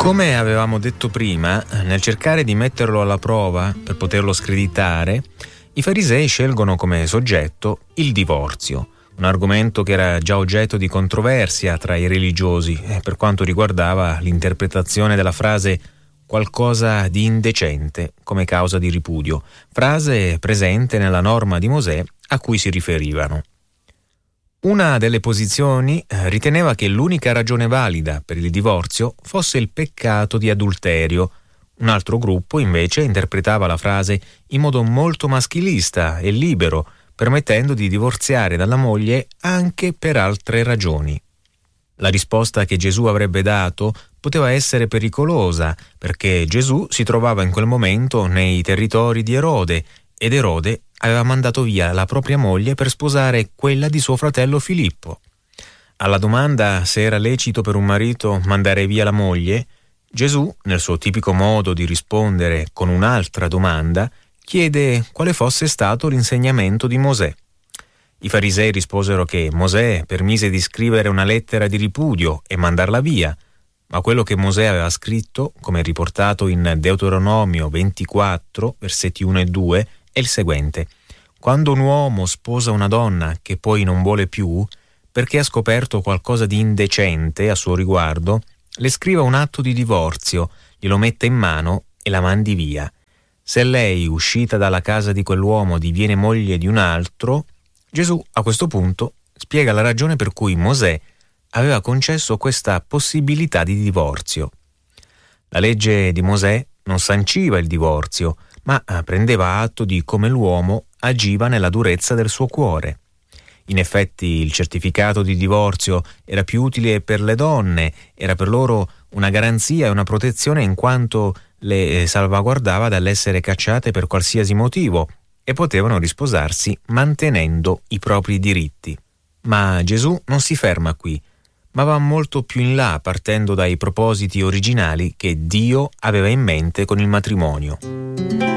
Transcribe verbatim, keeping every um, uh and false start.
Come avevamo detto prima, nel cercare di metterlo alla prova per poterlo screditare, i farisei scelgono come soggetto il divorzio, un argomento che era già oggetto di controversia tra i religiosi per quanto riguardava l'interpretazione della frase qualcosa di indecente come causa di ripudio, frase presente nella norma di Mosè a cui si riferivano. Una delle posizioni riteneva che l'unica ragione valida per il divorzio fosse il peccato di adulterio. Un altro gruppo invece interpretava la frase in modo molto maschilista e libero, permettendo di divorziare dalla moglie anche per altre ragioni. La risposta che Gesù avrebbe dato poteva essere pericolosa, perché Gesù si trovava in quel momento nei territori di Erode ed Erode aveva mandato via la propria moglie per sposare quella di suo fratello Filippo. Alla domanda se era lecito per un marito mandare via la moglie, Gesù, nel suo tipico modo di rispondere con un'altra domanda, chiede quale fosse stato l'insegnamento di Mosè. I farisei risposero che Mosè permise di scrivere una lettera di ripudio e mandarla via, ma quello che Mosè aveva scritto, come riportato in Deuteronomio ventiquattro, versetti uno e due, è il seguente: quando un uomo sposa una donna che poi non vuole più, perché ha scoperto qualcosa di indecente a suo riguardo, le scriva un atto di divorzio, glielo metta in mano e la mandi via. Se lei, uscita dalla casa di quell'uomo, diviene moglie di un altro, Gesù a questo punto spiega la ragione per cui Mosè aveva concesso questa possibilità di divorzio. La legge di Mosè non sanciva il divorzio, ma prendeva atto di come l'uomo agiva nella durezza del suo cuore. In effetti il certificato di divorzio era più utile per le donne, era per loro una garanzia e una protezione in quanto le salvaguardava dall'essere cacciate per qualsiasi motivo e potevano risposarsi mantenendo i propri diritti. Ma Gesù non si ferma qui, ma va molto più in là partendo dai propositi originali che Dio aveva in mente con il matrimonio.